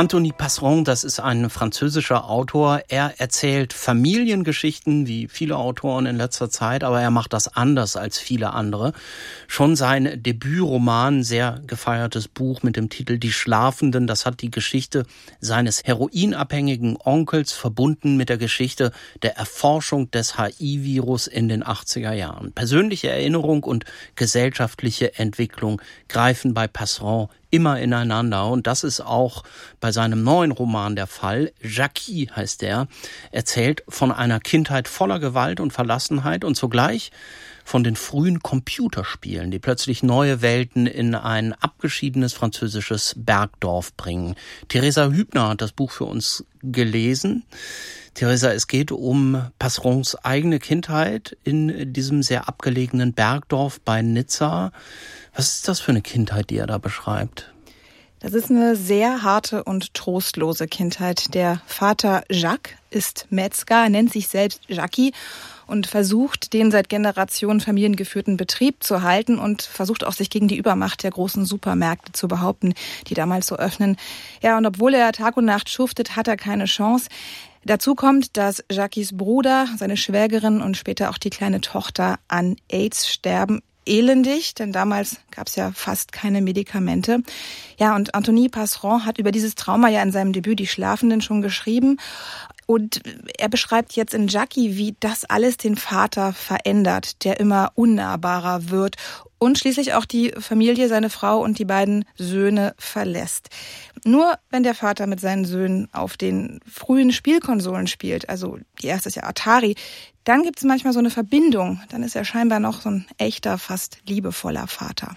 Anthony Passeron, das ist ein französischer Autor. Er erzählt Familiengeschichten, wie viele Autoren in letzter Zeit, aber er macht das anders als viele andere. Schon sein Debütroman, sehr gefeiertes Buch mit dem Titel Die Schlafenden, das hat die Geschichte seines heroinabhängigen Onkels verbunden mit der Geschichte der Erforschung des HIV-Virus in den 80er Jahren. Persönliche Erinnerung und gesellschaftliche Entwicklung greifen bei Passeron immer ineinander. Und das ist auch bei seinem neuen Roman der Fall. Jackie heißt er, erzählt von einer Kindheit voller Gewalt und Verlassenheit und zugleich von den frühen Computerspielen, die plötzlich neue Welten in ein abgeschiedenes französisches Bergdorf bringen. Theresa Hübner hat das Buch für uns gelesen. Theresa, es geht um Passerons eigene Kindheit in diesem sehr abgelegenen Bergdorf bei Nizza. Was ist das für eine Kindheit, die er da beschreibt? Das ist eine sehr harte und trostlose Kindheit. Der Vater Jacques ist Metzger, nennt sich selbst Jackie und versucht, den seit Generationen familiengeführten Betrieb zu halten und versucht auch, sich gegen die Übermacht der großen Supermärkte zu behaupten, die damals so öffnen. Ja, und obwohl er Tag und Nacht schuftet, hat er keine Chance. Dazu kommt, dass Jackies Bruder, seine Schwägerin und später auch die kleine Tochter an AIDS sterben. Elendig, denn damals gab es ja fast keine Medikamente. Ja, und Anthony Passeron hat über dieses Trauma ja in seinem Debüt Die Schlafenden schon geschrieben. Und er beschreibt jetzt in Jackie, wie das alles den Vater verändert, der immer unnahbarer wird und schließlich auch die Familie, seine Frau und die beiden Söhne verlässt. Nur wenn der Vater mit seinen Söhnen auf den frühen Spielkonsolen spielt, also die erste ist ja Atari, dann gibt es manchmal so eine Verbindung. Dann ist er scheinbar noch so ein echter, fast liebevoller Vater.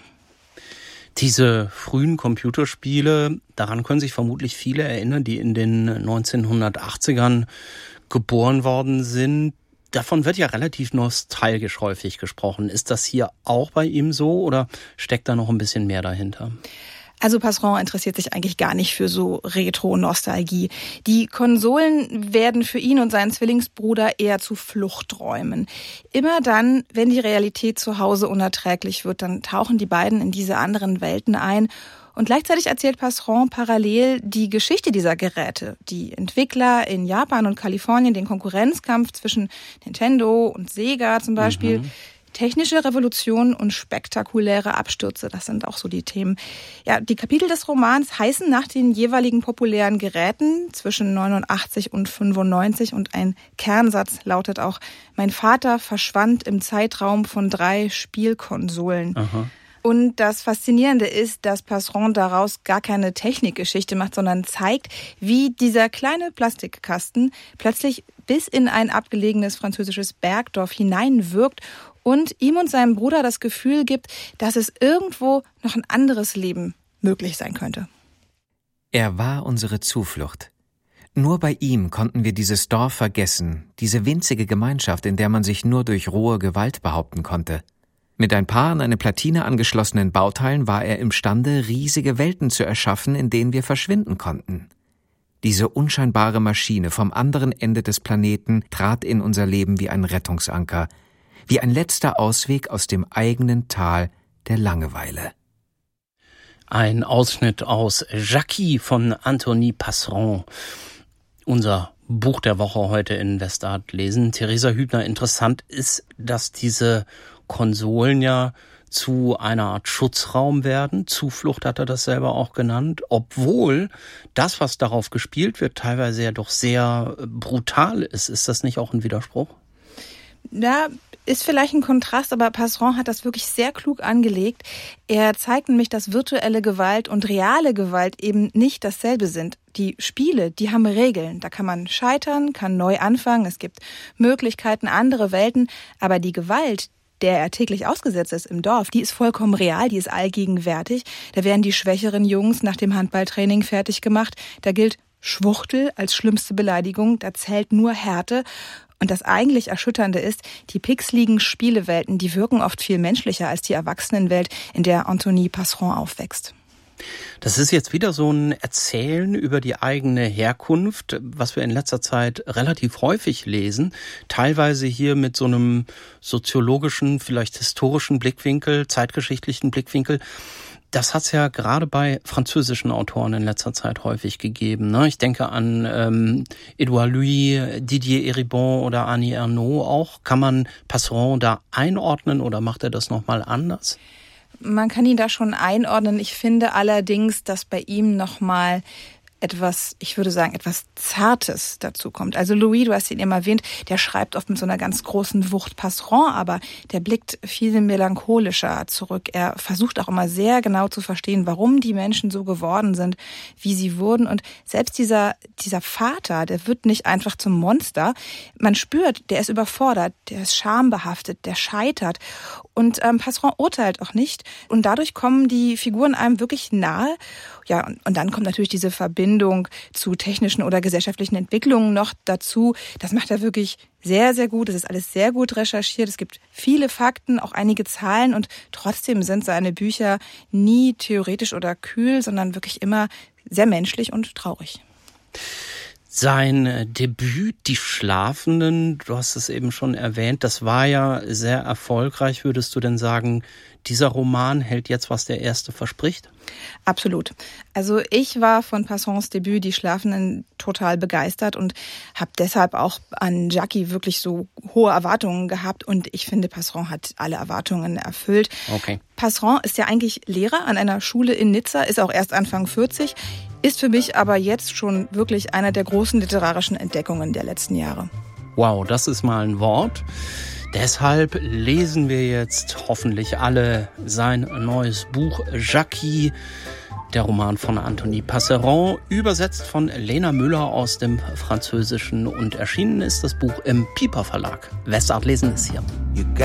Diese frühen Computerspiele, daran können sich vermutlich viele erinnern, die in den 1980ern geboren worden sind. Davon wird ja relativ nostalgisch häufig gesprochen. Ist das hier auch bei ihm so oder steckt da noch ein bisschen mehr dahinter? Also Passeron interessiert sich eigentlich gar nicht für so Retro-Nostalgie. Die Konsolen werden für ihn und seinen Zwillingsbruder eher zu Fluchträumen. Immer dann, wenn die Realität zu Hause unerträglich wird, dann tauchen die beiden in diese anderen Welten ein. Und gleichzeitig erzählt Passeron parallel die Geschichte dieser Geräte. Die Entwickler in Japan und Kalifornien, den Konkurrenzkampf zwischen Nintendo und Sega zum Beispiel. Technische Revolution und spektakuläre Abstürze, das sind auch so die Themen. Ja, die Kapitel des Romans heißen nach den jeweiligen populären Geräten zwischen 89 und 95 und ein Kernsatz lautet auch: Mein Vater verschwand im Zeitraum von 3 Spielkonsolen. Aha. Und das Faszinierende ist, dass Passeron daraus gar keine Technikgeschichte macht, sondern zeigt, wie dieser kleine Plastikkasten plötzlich bis in ein abgelegenes französisches Bergdorf hineinwirkt und ihm und seinem Bruder das Gefühl gibt, dass es irgendwo noch ein anderes Leben möglich sein könnte. Er war unsere Zuflucht. Nur bei ihm konnten wir dieses Dorf vergessen, diese winzige Gemeinschaft, in der man sich nur durch rohe Gewalt behaupten konnte. Mit ein paar an eine Platine angeschlossenen Bauteilen war er imstande, riesige Welten zu erschaffen, in denen wir verschwinden konnten. Diese unscheinbare Maschine vom anderen Ende des Planeten trat in unser Leben wie ein Rettungsanker, wie ein letzter Ausweg aus dem eigenen Tal der Langeweile. Ein Ausschnitt aus Jackie von Anthony Passeron. Unser Buch der Woche heute in Westart lesen. Theresa Hübner, interessant ist, dass diese Konsolen ja zu einer Art Schutzraum werden. Zuflucht hat er das selber auch genannt. Obwohl das, was darauf gespielt wird, teilweise ja doch sehr brutal ist. Ist das nicht auch ein Widerspruch? Ja, ist vielleicht ein Kontrast, aber Passeron hat das wirklich sehr klug angelegt. Er zeigt nämlich, dass virtuelle Gewalt und reale Gewalt eben nicht dasselbe sind. Die Spiele, die haben Regeln. Da kann man scheitern, kann neu anfangen. Es gibt Möglichkeiten, andere Welten. Aber die Gewalt, der er täglich ausgesetzt ist im Dorf, die ist vollkommen real, die ist allgegenwärtig. Da werden die schwächeren Jungs nach dem Handballtraining fertig gemacht. Da gilt Schwuchtel als schlimmste Beleidigung. Da zählt nur Härte. Und das eigentlich Erschütternde ist, die pixeligen Spielewelten, die wirken oft viel menschlicher als die Erwachsenenwelt, in der Anthony Passeron aufwächst. Das ist jetzt wieder so ein Erzählen über die eigene Herkunft, was wir in letzter Zeit relativ häufig lesen. Teilweise hier mit so einem soziologischen, vielleicht historischen Blickwinkel, zeitgeschichtlichen Blickwinkel. Das hat es ja gerade bei französischen Autoren in letzter Zeit häufig gegeben. Ne? Ich denke an Édouard Louis, Didier Eribon oder Annie Ernaux auch. Kann man Passeron da einordnen oder macht er das nochmal anders? Man kann ihn da schon einordnen. Ich finde allerdings, dass bei ihm nochmal etwas, ich würde sagen, etwas Zartes dazu kommt. Also Louis, du hast ihn eben erwähnt, der schreibt oft mit so einer ganz großen Wucht Passeron, aber der blickt viel melancholischer zurück. Er versucht auch immer sehr genau zu verstehen, warum die Menschen so geworden sind, wie sie wurden. Und selbst dieser Vater, der wird nicht einfach zum Monster. Man spürt, der ist überfordert, der ist schambehaftet, der scheitert. Und Passeron urteilt auch nicht. Und dadurch kommen die Figuren einem wirklich nahe. Ja, und dann kommt natürlich diese Verbindung zu technischen oder gesellschaftlichen Entwicklungen noch dazu. Das macht er wirklich sehr, sehr gut. Es ist alles sehr gut recherchiert. Es gibt viele Fakten, auch einige Zahlen. Und trotzdem sind seine Bücher nie theoretisch oder kühl, sondern wirklich immer sehr menschlich und traurig. Sein Debüt, Die Schlafenden, du hast es eben schon erwähnt, das war ja sehr erfolgreich. Würdest du denn sagen, dieser Roman hält jetzt, was der erste verspricht? Absolut. Also ich war von Passons Debüt Die Schlafenden total begeistert und habe deshalb auch an Jackie wirklich so hohe Erwartungen gehabt. Und ich finde, Passeron hat alle Erwartungen erfüllt. Okay. Passeron ist ja eigentlich Lehrer an einer Schule in Nizza, ist auch erst Anfang 40, ist für mich aber jetzt schon wirklich einer der großen literarischen Entdeckungen der letzten Jahre. Wow, das ist mal ein Wort. Deshalb lesen wir jetzt hoffentlich alle sein neues Buch Jackie, der Roman von Anthony Passeron, übersetzt von Lena Müller aus dem Französischen, und erschienen ist das Buch im Piper Verlag. Westart lesen ist hier.